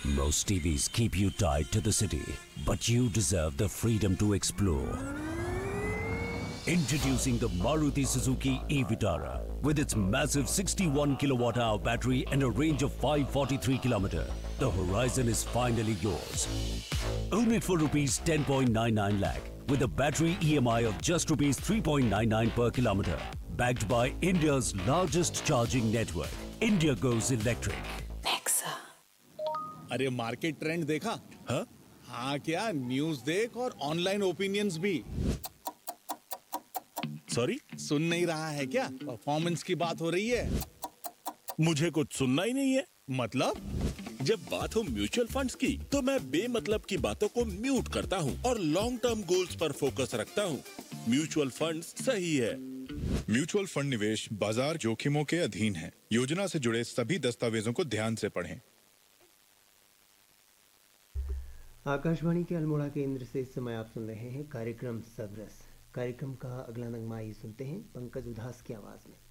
Most TVs keep you tied to the city, but you deserve the freedom to explore. Introducing the Maruti Suzuki e-Vitara with its massive 61 kilowatt-hour battery and a range of 543 km. The horizon is finally yours. Own it for rupees 10.99 lakh with a battery EMI of just rupees 3.99 per kilometer. Backed by India's largest charging network. India goes electric. Nexa. अरे market trend देखा? हाँ? हाँ क्या news देख और online opinions भी। Sorry, सुन नहीं रहा है क्या? परफॉर्मेंस की बात हो रही है। मुझे कुछ सुनना ही नहीं है। मतलब? जब बात हो म्यूचुअल फंड्स की, तो मैं बेमतलब की बातों को म्यूट करता हूँ और लॉन्ग टर्म गोल्स पर फोकस रखता हूँ। म्यूचुअल फंड्स सही है। म्यूचुअल फंड निवेश बाजार जोखिमों के अधीन है। योजना से जुड़े सभी दस्तावेजों को ध्यान से पढ़ें। आकाशवाणी के अल्मोड़ा केंद्र से इस समय आप सुन रहे हैं कार्यक्रम सबरस। कार्यक्रम का अगला नगमा आइए सुनते हैं पंकज उधास की आवाज में।